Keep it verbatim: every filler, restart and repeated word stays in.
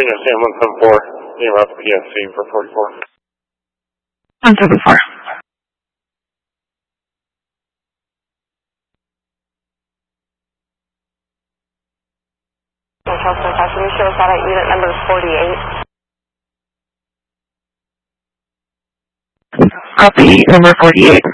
Virginia, Sam one seven four, name up P S C for forty-four. one seven four. Charleston passenger shows out at unit number forty-eight. Copy, number forty-eight.